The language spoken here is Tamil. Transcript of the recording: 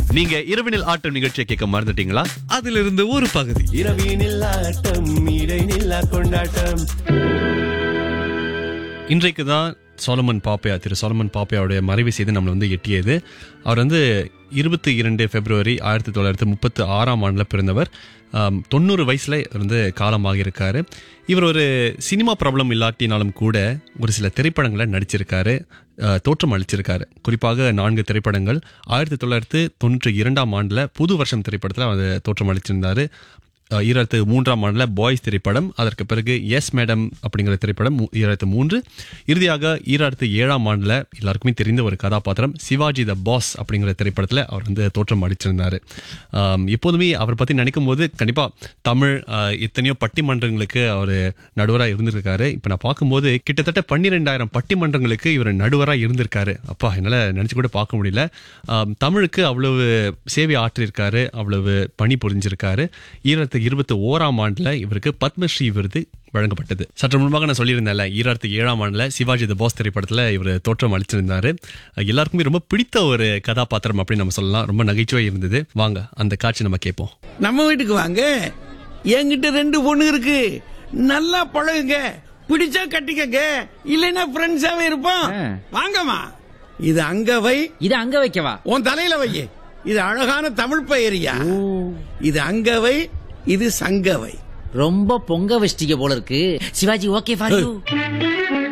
நீங்க இரவினில் ஆட்டம் நிகழ்ச்சியை கேட்க மறந்துட்டீங்களா? அதிலிருந்து ஒரு பகுதி. இரவினில் ஆட்டம் இடைநில்லா கொண்டாட்டம். இன்றைக்கு தான் திரு சோலமன் பாப்பையாவுடைய மறைவு செய்து நம்மளை எட்டியது. அவர் 22 பிப்ரவரி 1936 பிறந்தவர். 90 வயசுல காலமாக இருக்காரு. இவர் ஒரு சினிமா பிரபலம் இல்லாட்டினாலும் கூட ஒரு சில திரைப்படங்களை நடிச்சிருக்காரு, தோற்றம் அளிச்சிருக்காரு. குறிப்பாக 4 திரைப்படங்கள். 1992 புது வருஷம் திரைப்படத்தில் அவர் தோற்றம் அளிச்சிருந்தாரு. 2003 பாய்ஸ் திரைப்படம், அதற்கு பிறகு எஸ் மேடம் அப்படிங்கிற திரைப்படம் 2003. இறுதியாக 2007 எல்லாருக்குமே தெரிந்த ஒரு கதாபாத்திரம் சிவாஜி த பாஸ் அப்படிங்கிற திரைப்படத்தில் அவர் தோற்றம் அளிச்சிருந்தாரு. எப்போதுமே அவர் பற்றி நினைக்கும் போது கண்டிப்பாக தமிழ் எத்தனையோ பட்டிமன்றங்களுக்கு அவர் நடுவராக இருந்திருக்காரு. இப்போ நான் பார்க்கும்போது கிட்டத்தட்ட 12,000 பட்டிமன்றங்களுக்கு இவர் நடுவராக இருந்திருக்காரு. அப்பா, என்னால் நினச்சி கூட பார்க்க முடியல. தமிழுக்கு அவ்வளவு சேவை ஆற்றிருக்காரு, அவ்வளவு பணி புரிஞ்சிருக்காரு. 2021 இவருக்கு பத்மஸ்ரீ விருது வழங்கப்பட்டது. சற்று முன்பாக நான் சொல்லியிருந்தேன்ல, 2007 சிவாஜி த பாஸ் திரைப்படத்தில் இவர் தோற்றம் அளிச்சிருந்தாரு. எல்லாருக்குமே ரொம்ப பிடித்த ஒரு கதாபாத்திரம் அப்படின்னு நம்ம சொல்லலாம். ரொம்ப நகைச்சுவை இருந்தது. வாங்க அந்த காட்சி நம்ம கேட்போம். நம்ம வீட்டுக்கு வாங்க, என்கிட்ட 2 பொண்ணு இருக்கு, நல்லா பழகுங்க, பிடிச்சா கட்டிக்கங்க, இல்லைன்னா ஃப்ரெண்ட்ஸாவே இருப்போம். வாங்கம்மா. இது அங்க வை. இது அங்க வைக்கவா? உன் தலையில வை. இது அழகான தமிழ் பெயரியா. இது அங்கவை, இது சங்கவை. ரொம்ப பொங்க வச்சிட்டீங்க போல இருக்கு. Sivaji okay for you.